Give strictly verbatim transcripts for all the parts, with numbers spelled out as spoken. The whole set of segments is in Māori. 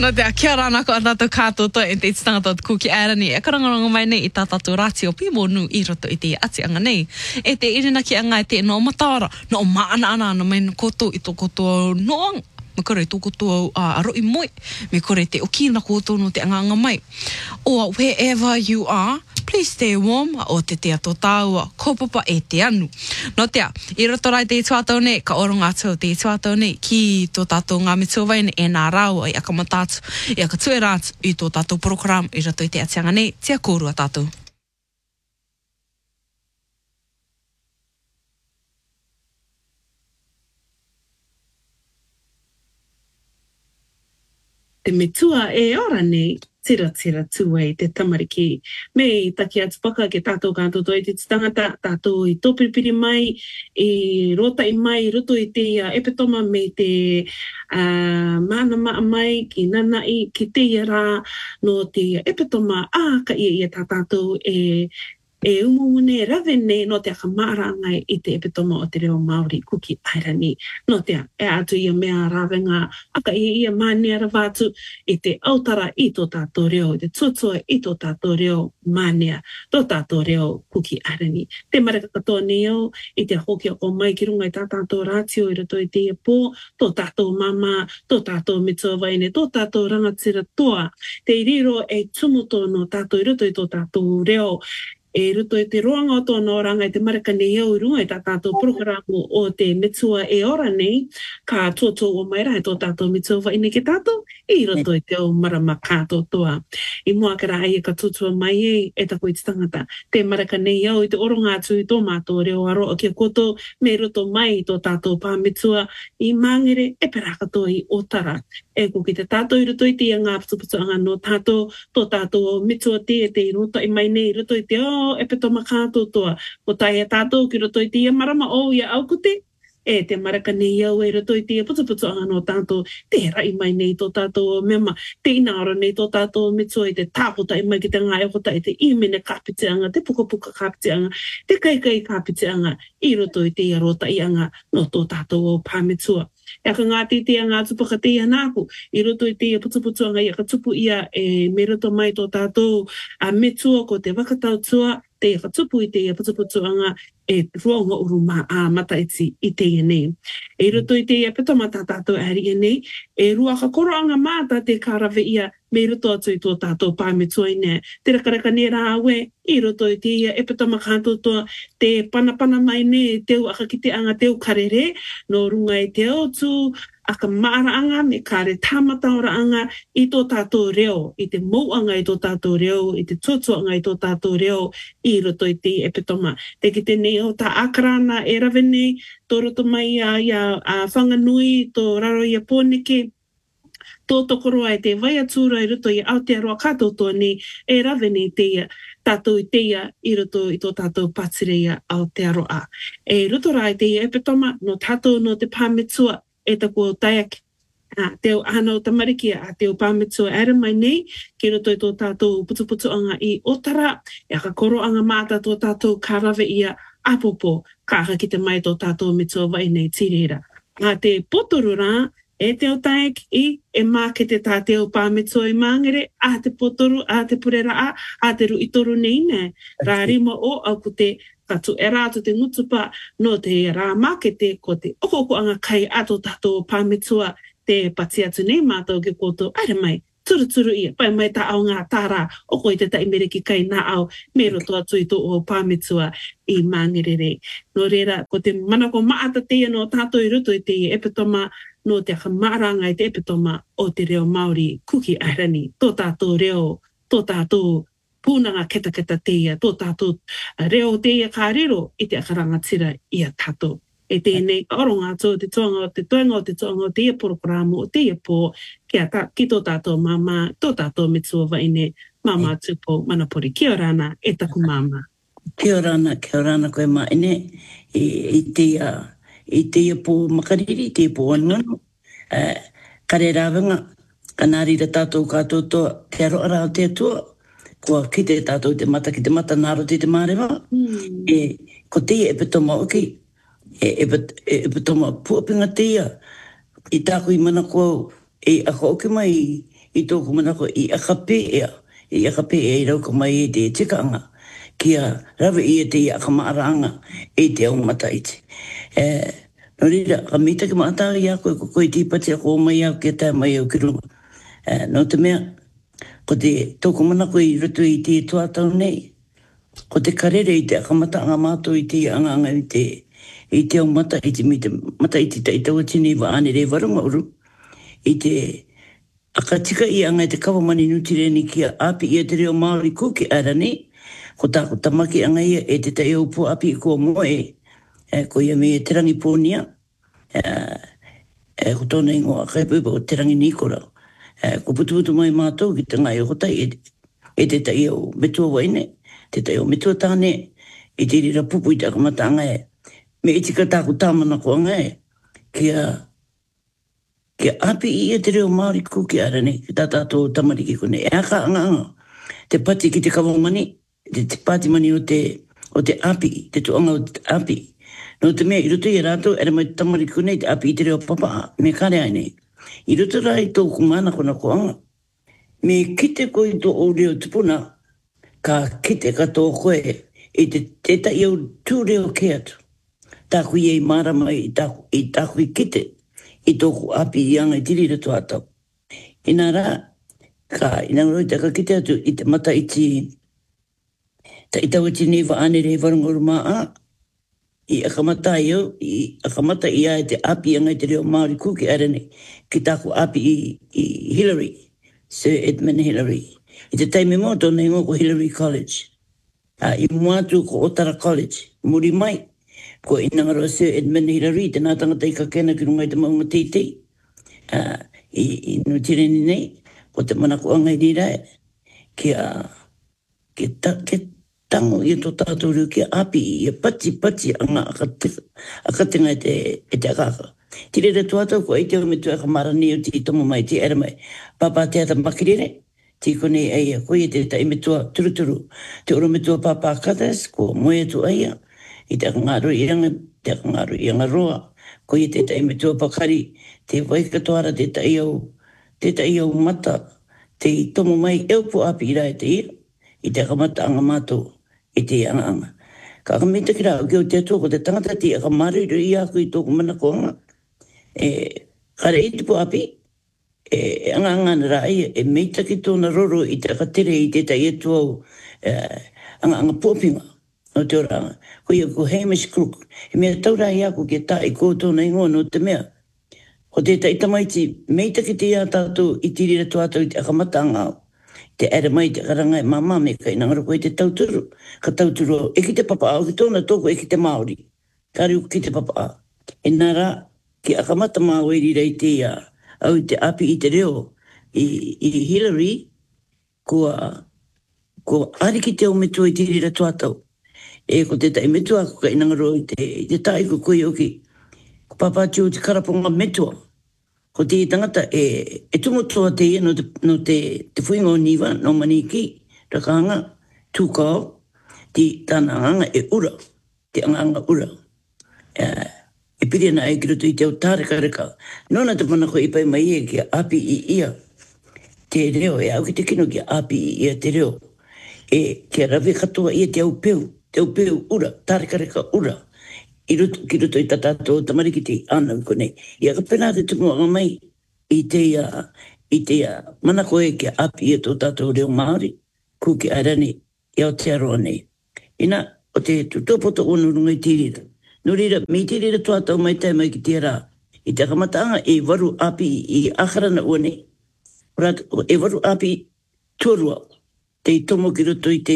No te a kia rana ko atato kātou to e te tangata o kuki aira ni. E karangaranga mai nei i tā tātou rāti o pimonu i roto i te ati anga nei. E te irina ki anga e te no matara, no maana ana ana mai no koto i to koto noang. Me kore tō koto uh, aroi moi. Me kore te okina koto no te anganga mai. Or wherever you are, please stay warm o te tea tō tāua, kopapa e te anu. No tea, i roto rai te tuatau nei, ka oronga atu te tuatau nei, ki tō tātou ngā mitua waine e nā rāua i akamatatu, i aka tue rātu i tō tātou program i roto i te atianga nei, tia kōrua tātou. Te metua e ora nei, tira tira tuai te tamariki. Me taki atu paka ke tātou kātou toi te tangata, tātou i tōpiripiri mai, i rota i mai, roto i te uh, epitoma me te uh, mana maa mai, ki nana i, ki te rā, no te epitoma a ka ia ia tā tātou e e umune ravene no te akamarangai i te epitoma o te reo Māori kuki airani. No te e atu ia mea rawenga aka ia ia mania rawatu i te autara i tō tātou reo, i te tuatua i tō tātou reo mania, tō tātou reo kuki airani. Te maraka katoa neo i te hoki o mai ki runga i tā tātou rātio i rato i te ia pō, tō tātou mama, tō tātou mitua waine, tō tātou rangatira toa. Te iriro e tumuto no tātou i rato i tō tātou reo, e ruto e te roanga o tōna oranga i te maraka nei au runga i tā tātou programu o te mitua e ora nei, ka tōtō o maira e tō tātou mitua waine ke tātou, i roto i te au marama kātou toa. I mua kara ai e ka tūtua mai e, e tako i te tangata, te maraka nei au i te oronga atu i tō mātou reo aro o kia koto, me roto mai i tō tātou pāmitua, i mangere e perakato i otara. E ko ki te tātou i roto i te ngā putuputuanga no tātou, tō tātou mitua te e te i roto i mai nei, roto i te o e petoma kātou toa. Ko tai e tātou ki roto i te ia marama o ia aukute, e te maraka nei au e roto i te ia putuputuanga no tātou, te rai mai nei tō tātou mema, te inaora nei tō tātou mitua i te tāpota i mai ki te ngā eokota i te imene kāpiteanga, te pukapuka kāpiteanga, te kaikai kāpiteanga, i roto i te ia rota i anga no tō tātou o pāmitua. E ka ngāti te ngā tupaka te ia nāku, i roto i te ia putuputuanga i a ka tupu ia e me roto mai tō tātou a metua ko te wakatau tua, te ia ka tupu i te ia putuputuanga e ruanga uru mā a mataiti i te ia nei. E roto i te ia petoma tā tātou ari ia nei, e rua ka koroanga māta te kārawe ia me roto atu i tō tātou pāmetua i nea. Te rakaraka ne rā aue, i roto i te ia e petoma kātou toa, te panapana mai ne, teu aka ki te anga teu karere, no runga i te otu, aka maaraanga me kare tāmata ora anga i tō tātou reo, i te mouanga i tō tātou reo, i te tuatuanga i tō tātou reo, i roto i te epitoma. Te ki te neo tā akarana e rawene, tō roto mai a, a, a whanganui, tō raro i a pōneke, tō tokoroa e te vai atura i roto i Aotearoa kātou tō ni, e rawene i te ia, tātou i te ia, i roto i tō tātou patireia Aotearoa. E roto rā i te ia epitoma, no tātou no te pāmetua, e tako taiaki, a teo ano tamariki a teo pāmetua era mai nei, ki roto i tō tātou putuputuanga i otara, e aka koroanga māta tō tātou kārawe ia apopo, ka aka ki te mai tō tātou mitua vai nei tirera. A te potoru rā, e teo taiaki i, e mā ke te tā teo pāmetua i māngere, a te potoru, a te purera a, a te ruitoru nei ne, rā rima o au ko te katu e rātu te ngutupa no te rā makete ko te okoko anga kai ato tātou pāmetua te pati atu nei mātou ke koto aere mai, turu turu ia, pai mai tā au ngā tārā, oko i te taimereki kai nā au, me roto atu i tō o pāmetua i māngerere. No reira, ko te manako maata teia no tātou i roto i te epitoma no te akamaranga i te epitoma o te reo Māori kuki airani, tō tātou reo, tō tātou pūnanga keta keta teia, tō tātou reo teia kā rero i te akarangatira ia tātou. E tēnei oronga tō te toanga o te toanga o te toanga o te ia porogramu o te ia pō kia tā, ki tō tātou mama, tō tātou mitua waine, mama tupo manapori. Kia orana, e taku mama. Kia orana, kia orana koe maine, i, i te ia, i te ia pō makariri, i te ia pō anunu, uh, kare rāwenga, kanārira tātou kātou toa, te aroara o te atua, kua ki te tātou te mata, ki te mata nāro te te mārewa, mm. e ko te ia e petoma oki, e e e petoma puapinga te ia, i tāku i mana kua, e ako oki mai, i tōku manako i akape ea, i akape ea i rauka mai e te tikanga, kia rawe i e te i akamaaranga e te au mataiti. E, no rira, ka mita ki maata i a koe ko koe tīpati a ko mai au kia tai mai au ki runga. E, no te mea, ko te tōku manako i rutu i te tuatau nei, ko te karere i te akamata anga mātou i te anganga i te i te au mata i te mita mata i te taitaua tini wa ane re warunga uru i te akatika i anga i te kawamani nutireni kia api i te reo Māori kuki arani ko tāko tamaki anga ia e te tai upo api i kua moe e, ko ia me te rangi pōnia e, e, ko tōna ingo a kaipuipa o te rangi nikora e, ko putu mai mātou ki te ngai o kotai e, e te tai o metua waine te tai o metua tāne i te rira pupu i te akamata anga e me iti ka tāku tāmana ko anga e, kia, kia api i e te reo Māori kuki arani, ki tā tātou tamariki kone. E aka anga anga, te pati ki te kawamani, te, te pati mani o te, o te api, te tuanga o te api. No te mea, i rutu i rātou, ere mai tamariki kone, te api i te reo papa, me kare aine. I rutu rai tōku mana kona ko anga. Me kite ko i tō o reo tupuna, ka kite ka tō koe, i te te tai au tū reo ke atu. Tāku i e mara mai i tāku, i tāku i kite, i tōku api i anga i tiri rato atau. Ina rā, ka ina roi taka kite atu i te mata i ti, ta i tau ati newa ane rei warungoru maa, i akamata i au, i akamata i a te api anga i te reo Māori kuki arane, ki tāku api i, i Hillary, Sir Edmund Hillary. I te taime mō tōna ingo ko Hillary College. Uh, I muatu ko Otara College, muri mai, ko inangaro Sir Edmund Hillary, te nā tangata i ka kena ki rungai te maunga teitei. Uh, I i nutireni nei, ko te manako anga i rirae, kia, kia, ta, kia tango i tō tātou riu kia api i a pati pati anga akatinga e te, e te akaka. Tire re tuatau ko e te o me tuaka marani o ti tomo mai, ti era mai, papa te ata makirere, ti kone eia, ko i te ta i me tua turuturu, te oro me tua papa katas, ko moe tu eia, i te akangaru i anga, te akangaru i anga roa, ko i te tai me tua pakari, te waikatoara te tai au, te tai au mata, te tomo mai eupu api i rai te ia, i te akamata anga mātou, i te anga anga. Ka akamita ki rao, ki o te atua, ko te tangata ti akamaru i aku i tōku mana ko anga, e, kare i tupu api, e anga anga na rai, e meita ki tōna roro i te akatere i te tai atua au, e, anga anga pōpinga, no te oranga. Ko ia ko Hamish Crook. He mea taurai aku ki tā i kōtou na ingoa no te mea. Ko te tai tamaiti, meita ki te ia tātou i tirira tuatau i te akamata anga au. Te ere mai te karanga e mama me kai nangaro ko i te tauturu. Ka tauturu au, e ki te papa au, ki tōna tōku e ki te Māori. Kari uku ki te papa au. E nā rā, ki akamata māu e rira i te ia, au i te api i te reo, i, i Hillary, kua, kua ariki te o metua i tirira tuatau. E ko te tai metua ko kai nangaro i te, i te tai ko koe oki. Ko papa tiu te karaponga metua. Ko te tangata e, e tumotoa te ia no te, no te, te fuinga o niwa, no maniki, rakanga, tūkao, ti tāna anga e ura, te anga ura. E, e piri ana e kiroto i te au tāreka reka. Nona te manako i pai mai e ki api i ia. Te reo, e au ki te kino ki api i ia te reo. E kia rawe katoa ia te au peu. Te upeu ura, tāreka reka ura, i ruto, ki ruto i tatato tamariki te ana kone. I aka pena te tumu anga mai i te ia, i te ia, mana koe ki api e tō tātou reo Māori, kuki arani i Aotearoa nei. Ina, o te tutopoto o nurunga i tirira. Nurira, mi tirira tuatau mai tai mai ki te rā. I te akamataanga e waru api i akarana ua nei. E waru api tuarua, te tomo ki ruto i te,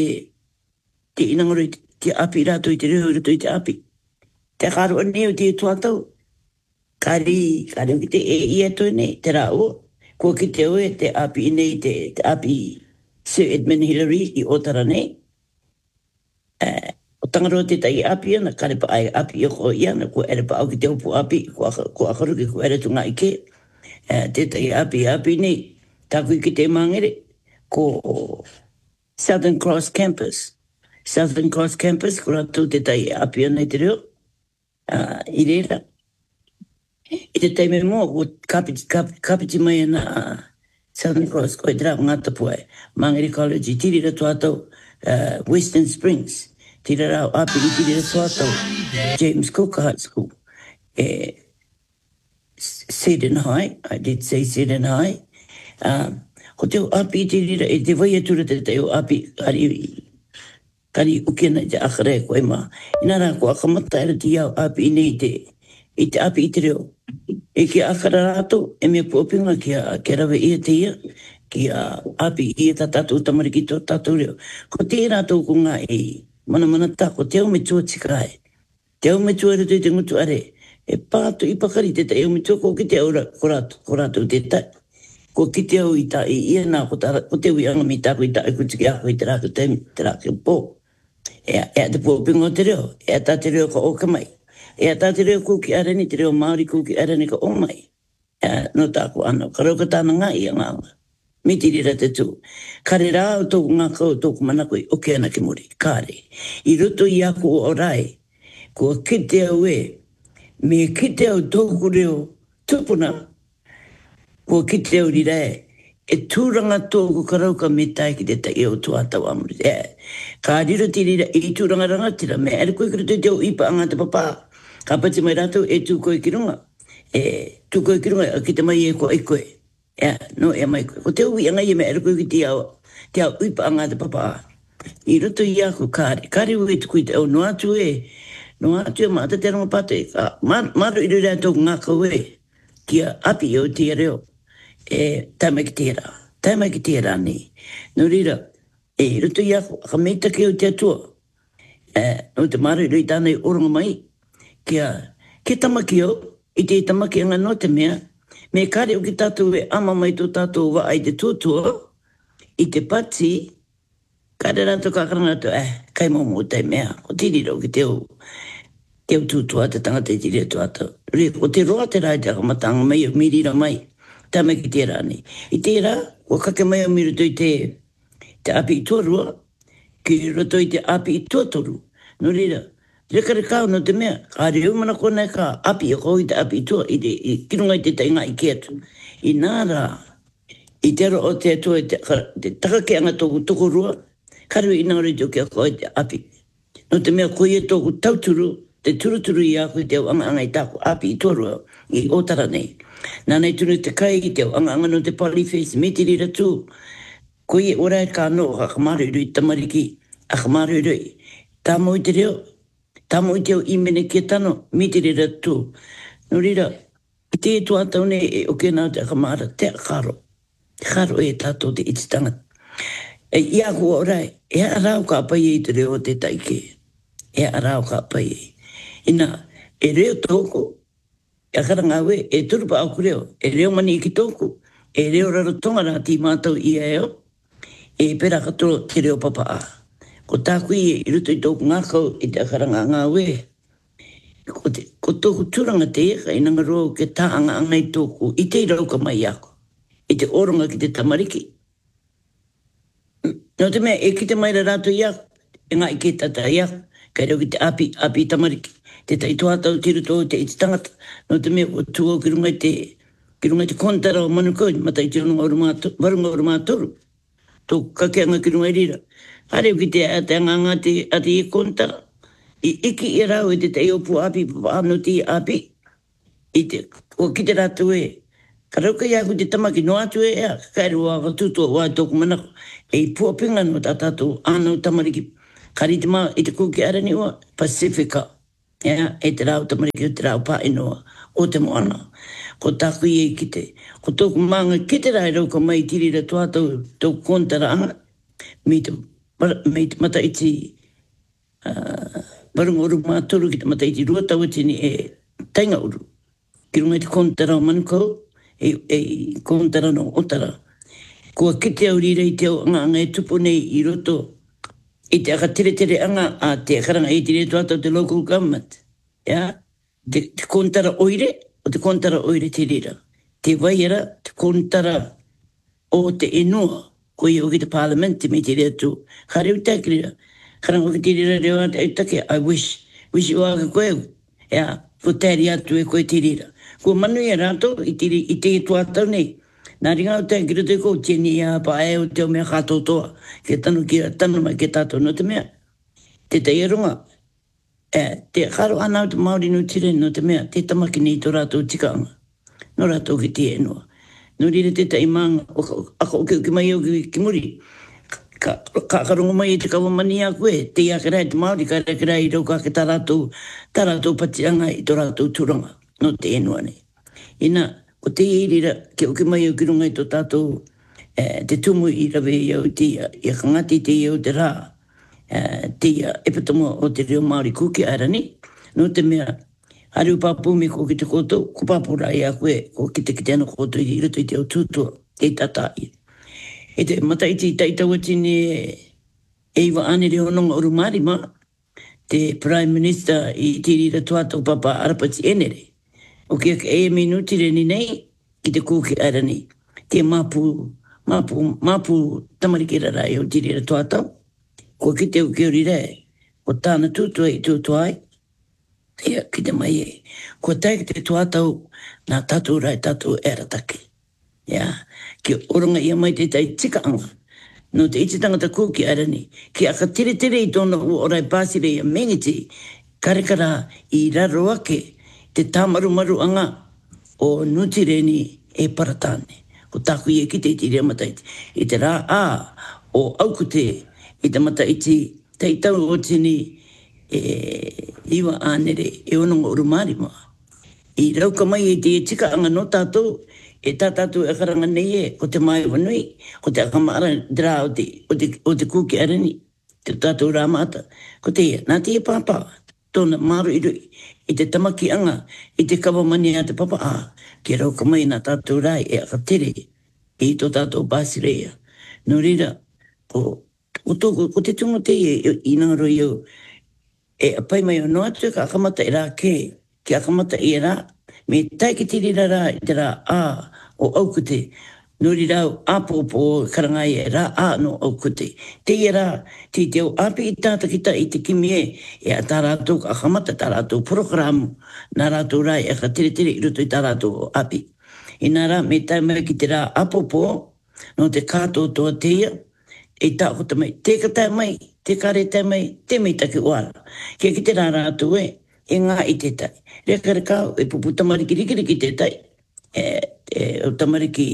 te inangaro i te te api rato i te reo rato i te api. Te karo aneo te tuatau. Kari, kari ki te e i ato nei, te rao. Kua ki te oe te api nei, te, te api Sir Edmund Hillary i Otara nei. Uh, o tangaro te tai api ana, kare pa ai api i ko i ana, kua ere pa au ki te upu api, kua, kua akaruki, kua ere tunga i ke. Uh, te tai api api nei, taku i ki te mangere, ko Southern Cross Campus. Southern Cross Campus, ko rātou te tai api ana i te reo, uh, i reira. I te taime mō, ko kapiti, kapiti, kapiti mai ana, uh, Southern Cross, ko idra ngata poe. Mangere College, tiri ra tuato uh, Western Springs. Tiri ra api tiri ra tuato James Cook High School. Eh, Seddon High, I did say Seddon High. Um, ko te api tiri ra, e te vai atura te te o api, kari, kari ukena te akare koe ma. Ina rā ko akamata era ti au api nei te, i te api i te reo. E ki akara rātou, e mea puopinga ki a ke rawe ia te ia, ki a api ia ta tātou tamariki tō tātou reo. Ko te rātou ko ngā e mana mana tā, ko te au me tua tikae. Te au me tua rato i te ngutu are. E pātu i pakari te te au me tua, ko ki te au ko rātou, ko rātou te tai. Ko ki te au i tā i ia nā, ko, tā, ko te ui anga mi tāko i tā i kutiki ako i te rātou te, te rātou pō. E a te puopinga o te reo, e a tā te reo ka oka mai. E a tā te reo kuki arani, te reo Māori kuki arani ka o mai. E no tāko anō, ka rau ka tāna ngā i a ngānga. Mi tiri ra te tū. Kare rā o tōku ngā kau tōku manakoi, o ke ana ki muri, kāre. I roto i aku o rai, kua kite au e, me kite au tōku reo tupuna, kua kite au rira e, e tūranga tōku karauka me tai ki te tai o tuatau amuri. E, ka riro tiri ra i tūranga rangatira, me ere koe kira te teo ipa anga te papa. Ka pati mai rātou e tū koe ki runga. E tū koe ki runga, ki te mai e koe e koe. E, no e mai koe. Ko te ui anga i me ere koe ki te au, te au ipa anga te papa. I roto i aku kāre. Kāre ue tuku i te au, no atu e, no atu e maata te ranga pate. Maro i rira tōku ngā kau e, kia api o te reo. E, taima ki te rā. Taima ki te rā ni. No rira, e roto i aku, ka meita ke o te atua. E, no te maro i roi tānei oranga mai. Kia, ke tamaki au, i te tamaki anga no te mea, me kāre o ki tātou e ama mai tō tātou wa ai te tūtua, i te pati, kāre rātou kākaranga tō, eh, kai momo o te mea, o tiri rau ki te au, te au tūtua, te tangata i tiri atu atu. Re, o te roa te rai te akamatanga mai, o mirira mai, tāma ki te rāni. I te rā, o kake mai o miruto i te, te api i tuarua, ki roto i te api i tuatoru, no rira, Rekare kāu no te mea, ka reo mana kona ka api o kou i te api tua, i te kirunga i te tainga i ke atu. I nā rā, i te aro o te atua, te, te takake anga tōku toko rua, karewa i nā rei tōki a kou i te api. No te mea koe e tōku tauturu, te turuturu i ako i te au anga anga i tāku api i tōrua, i otara nei. Nā nei tunu te kai i te au anga anga no te polyface, me tiri ratu, koe e orai ka no, a kamaru i rui tamariki, a kamaru i rui. Tā mo i te reo, tā mo i te au i mene ke tano, mi te rira tū. No rira, i te tu atau ne e oke nā te akamara, te akaro. Te karo e tātou te ititanga. E ia kua orai, e arau ka apai e te reo te taike. E arau ka apai e. Ina, e reo tōku, e akaranga we, e turupa au kureo, e reo mani ki tōku, e reo raro tonga rā ti mātou i eo, e pera katoro te reo papa a. Ko tākui e i ruto i tōku ngā kau i te akaranga ngā we. Ko, te, ko tōku tūranga te eka i nanga roa ke tāanga anga i tōku i te rauka mai ako. I te oronga ki te tamariki. No te mea, e ki te maira rātou i ako, e ngā i ke tata i ako, kai rau ki te api, api tamariki. Te tai tuatau tiru tō te iti tangata. No te mea, o tūau ki runga i te, ki runga i te kontara o manukau, mata i te runga warunga o rumātoru. Tōku kakeanga ki runga i rira. Hare ki te atanga ngā te ati e kontara. I iki i rau i te te opu api, ano ti api. I te, o ki te ratu e. Ka rauka i aku te tamaki no atu e ea. Kaere wā ka tutua wā tōku manako. E i puapinga no tā tātou ānau tamariki. Kari te mā i te kuki arani wa Pacifica. Ea, e te rau tamariki o te rau pā inoa o te moana. Ko tāku i e ki te. Ko tōku mānga ki te rai rauka mai tirira tuatau tōku kontara anga. Mi te me te mata iti uh, warunga uru mātoru ki te mata iti ruatau tini e tainga uru. Ki runga te kontara o manukau, e, e kontara no otara. Kua kite au rira i te au anga anga e tupu nei i roto i te aka tere tere anga a te akaranga e tire tuatau te local government. Yeah? Te, te kontara oire o te kontara oire te rira. Te waiera te kontara o te enua. Ko i o ki te parliament me te rea tū. Ka reu take rira. Karanga o ki te rira reo ante ai take. I wish. Wish you are koe. Ea, ko tēri atu e koe te rira. Ko manu i rato i te, i te tuatau nei. Nā ringa o te kira te ko tēni a pa e o te o mea katotoa, ke tanu ki a tanu mai ke tātou no te mea. Te te irunga, e, te karo ana o te Māori no tire no te mea, te tamaki nei tō rātou tikaanga, no rātou ki te enua. No rire te te imanga, ako o ke uki mai o ki muri, ka karongo mai e te kawamani a koe, te ia kerai te Māori, ka rei kerai i rauka ke tā rātou, tā rātou patianga i tō rātou turanga, no te enua nei. Ina, ko te irira, ke uki mai o ki runga i tō tātou, eh, te tumu i rawe i au te ia, ia ka ngati te iau te rā, eh, te ia epatomo o te reo Māori kuki airani, no te mea, hariu pāpumi ko ki te koutou, ko pāpura i a koe, ko ki te ki te ana koutou i rito i te au tūtua, te tatai. E te mataiti i taitawati ni e iwa ane reo nonga oru Māori ma, te Prime Minister i tirira tuatou papa arapati enere, o kia ka e minuti re ni nei, ki te kūki airani, te māpū, māpū, māpū tamariki rarai o tirira tuatau, ko ki te uki ori re, ko tāna tūtua i tūtuai, ia ki te mai e, ko tai ki te tuatau, nā tātou rai tātou e rataki. Ia, ki orunga ia mai te tai tikaanga, no te iti tangata kūki airani, ki aka tere tere i tōna orai pāsire ia mengiti, karekara i raro ake, te tāmaru maru anga o nutireni e paratane. Ko tāku i e ki te iti rea mataiti. I te rā ā o aukute i te mataiti teitau o tini e iwa ānere e ononga uru Māori moa. I rauka mai e te e tika anga no tātou, e tā tātou e karanga nei e, ko te mai wanui, ko te akamara dra o te, o te, o te kūki arani, te tātou rā mata. Ko te ia, nā te e pāpā, tōna maru i rui, i te tamaki anga, i te kawamani a te papa a, ki rauka mai nā tātou rai e aka tere, i tō tātou bāsireia. No rira, ko, ko, tōku, ko te tungo te e i ngaro i au, e apai mai o noa tu ka akamata i rā ke, ki akamata i rā, me tai ki te rira rā i te rā a o aukute, no rira au apōpō karangai e rā a no aukute. Te i rā, te te au api i tāta kita i te kimi e, e a tā rātou ka akamata tā rātou programu, nā rātou rā e ka tere tere i roto i tā rātou api. I nā rā, me tai mai ki te rā apōpō, no te kātou toa te ia, e tā kota mai, te katai mai, te kare tai mai, te mei taki oara. Kia ki te rā rātou e, e ngā i te tai. Reka reka, e pupu tamariki rikiriki te tai, e, e o tamariki,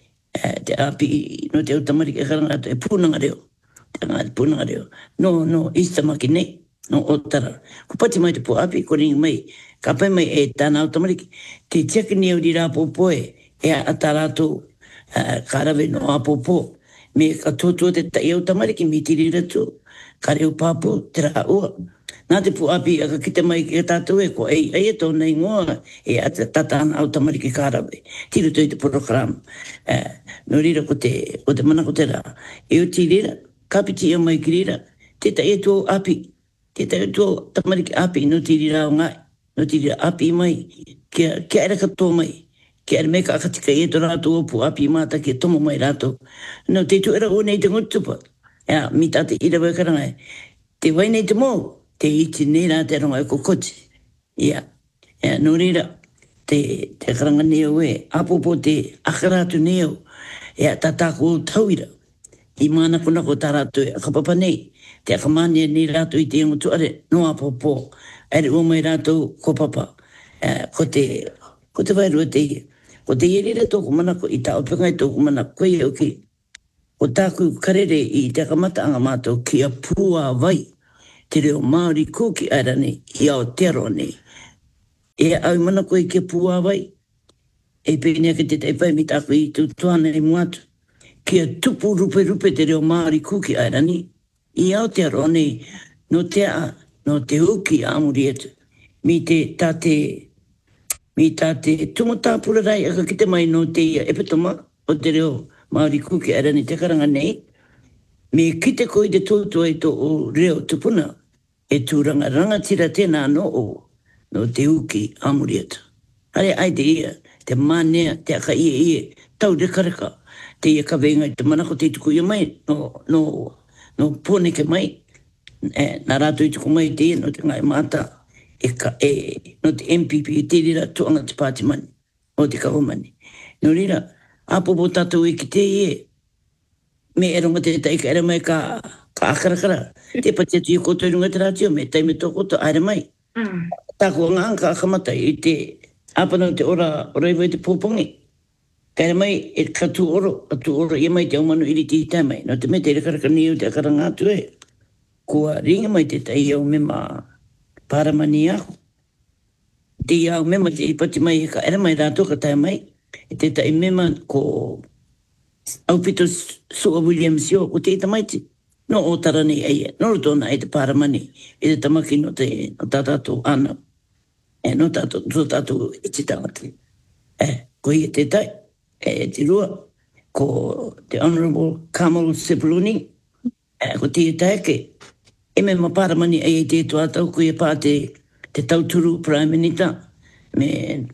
e, te api, no te o tamariki e karanga e pūnanga reo, te ngā pūnanga reo, no, no, istamaki nei, no otara. Ko pati mai te pū api, ko ringi mai, ka pai mai e tāna o tamariki, te tiaki ni au di rā pōpoe, e a tā rātou, uh, karawe no a pōpō, me ka tōtua te tai au tamariki, mi tiri ratu, ka reo pāpō, te rā ua. Nā te pū api, aka kite mai ki tātou e, ko ei, ei e tō nei ngoa, e a te tatana au tamariki karawe, tiri tō i te program. Uh, no rira ko te, ko te mana ko te rā, e o ti rira, kapiti ia mai ki rira, te tai e tō api, te tai e tō tamariki api, no tiri rā o ngai, no tiri api mai, kia, kia era ka tō mai, kia era me ka akatika e tō rātou opu api māta kia tomo mai rātou. No te tu era o nei te ngutupa, ea, mi tāte ira wai karangai, te wai nei te mō, te iti nei rā te ronga e kokoti, ia, ea, no rira, te, te karanga neo e, apopo te akarātu neo, ea, tā tāko o tauira, i mana kuna ko tā rātou e akapapa nei, te akamania nei rātou i te ingotu are, no apopo, are o mai rātou ko papa, ea, ko te, ko te wairua te ia, ko te ierira tōku manako i tā opengai tōku manako koe au ki, o tāku karere i te akamata anga mātou ki a pua vai, te reo Māori kūki airane i Aotearoa nei. E au manako i ki a pua vai, e pēnea ki te teipai mi tāku i tū tuana i muatu, ki a tupu rupe rupe te reo Māori kūki airane i Aotearoa nei, no te a, no te uki a amuri etu, mi te tāte, mi tāte tungotāpura rai aka ki te mai no te ia epetoma o te reo Māori kuki arani te karanga nei, me ki te koi te tōtua i tō o reo tupuna, e tūranga rangatira tēnā no o, no te uki amuri atu. Hare ai te ia, te mānea, te aka ia ia, tau rekareka, te ia kawenga i te manako te tuku ia mai, no, no, no pōneke mai, e, nā rātou i tuku mai te ia, no te ngai māta, e ka e, no te M P P, e te rira tuanga te Pāti mani, o te kawamani. No rira, apo po tātou i ki te ie. Me e runga te tai ka ere mai ka, ka akarakara. Te pa te tui koto i runga te ratio, me tai me tō koto ere mai. Tāko ngā ka akamata i te apana te ora, ora iwa i te pōpongi. Ka ere mai e ka tū oro, ka tū oro i mai te umanu iri ti tai mai. No te me te rekaraka ni u te akara ngātu e. Kua ringa mai te tai au me ma paramani ako. Te au me ma te ipati mai e ka ere mai rātou ka tai mai. E te tai me ma ko au pito Sua Williams yo, o te ita maiti. No o tarani eia, no ro tōna e te paramani, e te tamaki no te no tātātou ana. E no tātou, no tātou e te tangati. E, ko i e te tai, e te rua, ko te Honourable Kamal Sepuluni, e ko te e tai ke, e me ma paramani e te tuatau, ko i e pā te, te tauturu Prime Minister, me,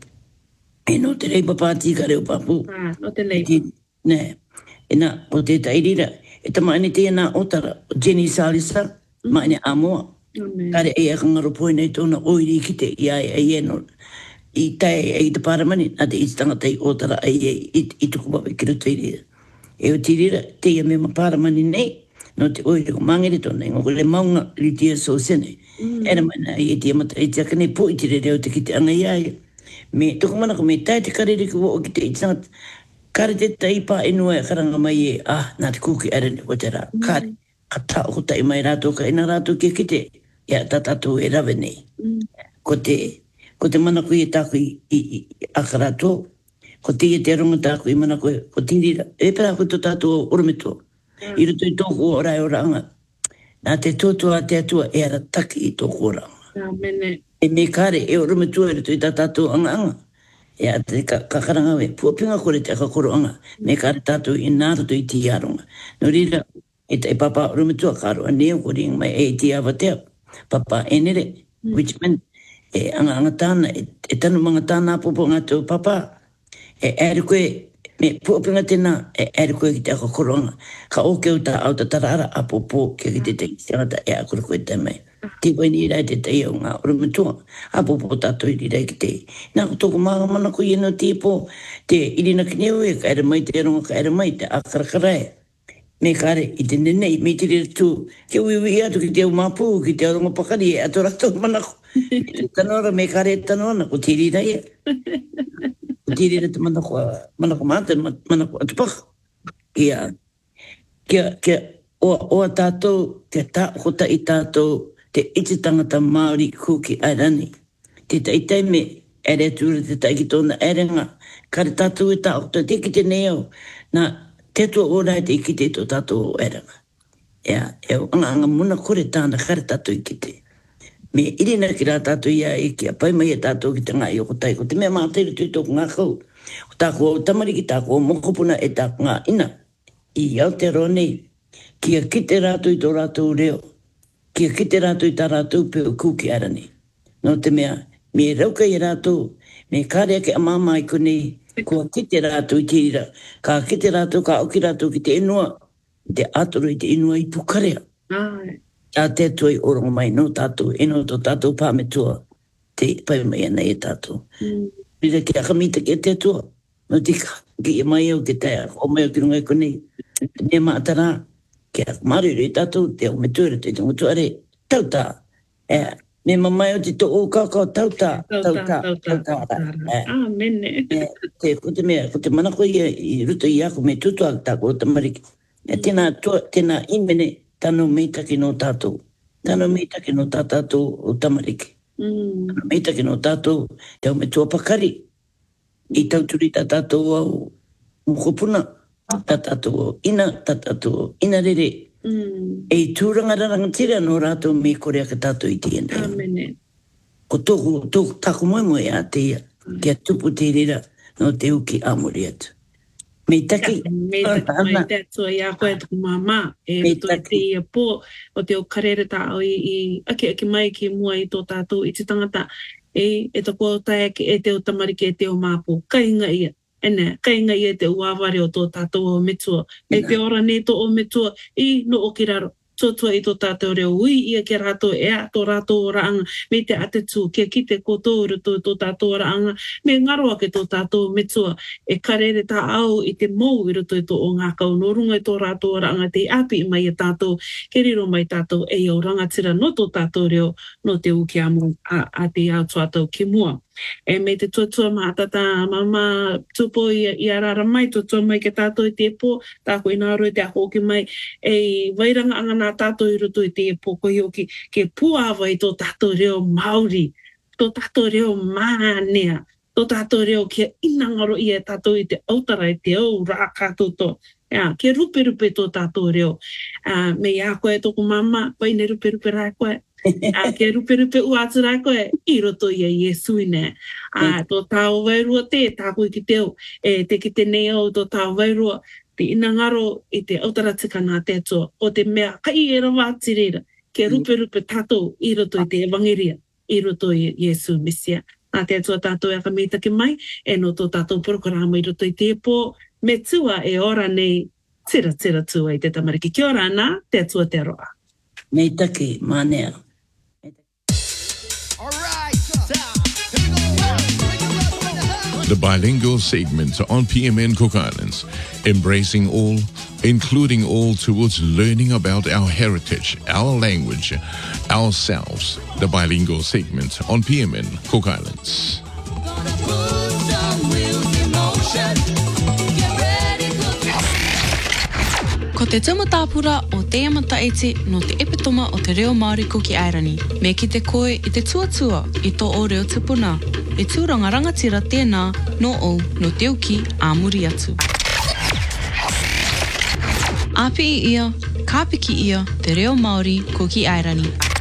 e no te Labour Party ka reo papu. Ah, no te Labour. Ne, e nā, o te tairira, e tamaini te nā otara, Jenny Salisa, maine Amoa. Kare e a kangaro poe nei tōna oiri ki te i ai ai e no, i tai e i te paramani, nā te itanga tei otara ai e i tuku wawe ki ruto i rira. E o tirira, te ia me ma paramani nei, no te oiri ko mangere tōna, ngoko le maunga li tia so sene. Era mana i e tia mata i tia kane po i tire reo te ki te anga i ai. Me tuku mana ko me tai te karere ki wo o ki te itanga kare te taipa inua e karanga mai e, ah, nā te kuki arene o te rā. Kare, ka tau ko tai mai rātou ka ina rātou kia ki te, ia tātātou e rawe nei. Ko te, ko te mana koe e tāku i, i, i akarato, ko te e te aronga tāku i mana koe, ko tirira, e pera koe tō tātou orometo. I ruto i tōku o rai o ranga. Nā te tōtua te atua e ara taki i tōku o ranga. E me kare, e orometo e ruto i tā tātou anga anga. E a te kakaranga we, puapinga kore te akakoroanga, me kare tātou i nārato i ti aronga. No rira, e te papa rumitua karo, a neo kore mai e ti awatea, papa enere, which meant, e anga anga tāna, e, e tanu mga tāna popo ngā tō papa, e ere koe, me puapinga tēnā, e ere koe ki te akakoroanga, ka oke o tā au ta tarara a popo, kia ki te te kistiangata e akura koe te mai. Te wai ni rai te te iau ngā urumatua, a popo tātou i rai ki te. Nā ko tōku māga mana ko i eno te po, te irina ki neo e, ka ere mai te eronga, ka ere mai te akarakarae. Me kare, i te nenei, me te rira tū, ke uiwi atu ki te au māpū, ki te aronga pakari e, ato rato mana ko. Tanora, me kare e tanora, ko te rira e. Ko te rira te mana ko, mana ko māta, mana ko atupaka. Kia, kia, kia, oa, oa tātou, kia tā, kota i tātou, te iti tangata Māori kuki airani. Te taitai me ere tūra te tai ki tōna erenga. Kare tātou e tā okta te ki te neo. Nā te tua ora te ki te tō tātou o erenga. Ea, e anga anga muna kore tāna kare tātou i ki te. Me irina ki rā tātou ia e ki a pai mai e tātou ki te ngā i oko tai. Ko te mea mātere tui tōku ngā kau. O tāku o tamariki tāku o mokopuna e tāku ngā ina. I Aotearoa nei. Kia ki te rātou i tō rātou reo. Kia ki te rātou i tā rātou peo kuki arani. No te mea, me rauka i rātou, me kārea ke amama i konei, kua ki te rātou i tirira, ka ki te rātou, ka oki rātou ki te inua, te atoro i te inua i pukarea. Tā te atua i orongo mai, no tātou, eno tō tātou pāmetua, te pai mai ana e tātou. Rira ki akamita ki te atua, no tika, ki e mai au ke taia, o mai au ki runga i konei, me maatara, kia marere tātou, te o me tuere, te tungu tuare, tautā. E, me mamai o te to o kakao, tautā, tautā, tautā. Ah, mene. Te, ko te mea, ko te manako ia i ruto i ako, me tutua tāko o tamariki. E tēnā, tēnā imene, tano meitaki no tātou. Tano meitaki no tātou o tamariki. Tano meitaki no tātou, te o me tua pakari. I tauturi tā tātou au mukopuna. Tātātou ina, tātātou ina rere. Mm. E tūranga rangatira no rātou me korea ka tātou i tēnei. Amene. Ko tōku, tōku tāku moemoe a te ia, kia tupu te rira no te uki āmuri atu. Me taki. Me taki mai te atua i a koe tuku māmā. E to te ia pō o te o karere tā o i ake ake mai ki mua i tō tātou i te tangata. E, e tō kō tai ake e te o tamariki e te o māpō. Kainga ia. Ene, kainga ia te uaware o tō tātou o metua. Me te ora ne tō o metua i no o ki raro. tuatua i tō tātou reo ui ia ke rato e a tō rato raanga me te ate tū kia ki te koto ruto tō tātou raanga me ngaroa ke tō tātou metua e karere tā au i te mou i ruto i tō o ngā kaunorunga i tō rato raanga te api mai a tātou ke riro mai tātou e au rangatira no tō tātou reo no te uki amu a, a te au tuatau ki mua. E me te tuatua mātata mama tupo i, i arara mai, tuatua mai ke tātou i te po, tāko i nāro i te ahoki mai, e wairanga anga nā tātou i roto i te po, ko hioki ke puawa i tō tātou reo Māori, tō tātou reo Mānea, tō tātou reo kia inangaro i e tātou i te autara i te au rā kātoto. Yeah, ke rupe rupe tō tātou reo. Uh, me ia koe tōku mama, koe ne rupe rupe rai koe. uh, ke rupe rupe ua atu rai koe, i roto i a Iesu i ne. Uh, tō tāo wairua te, tāko i ki teo, e te ki te neo tō tāo wairua, te inangaro i te autara tika nā te atua, o te mea kai e rawa atirera, ke rupe rupe tātou i roto i te evangeria, i roto i Iesu Mesia. Nā te atua tātou e akamitake mai, e no tō tātou porokarama i roto i te po, me tua e ora nei, tira tira tua i te tamariki. Kia ora ana, te atua te roa. Nei take, Mānea. The bilingual segment on P M N Cook Islands, embracing all, including all towards learning about our heritage, our language, ourselves. The bilingual segment on P M N Cook Islands. Ko te tūmatapura o te amata eti no te epitoma o te reo Māori Kuki Airani. Me ki te koe i te tuatua i tō o reo tupuna. E tūranga rangatira tēnā no o no te uki āmuri atu. Api ia, ka piki ia te reo Māori Kuki Airani.